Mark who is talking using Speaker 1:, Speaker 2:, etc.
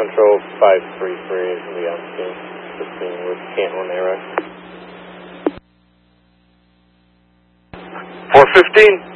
Speaker 1: Central 533 is going to be on scene. The scene with Canton Arrow.
Speaker 2: 415.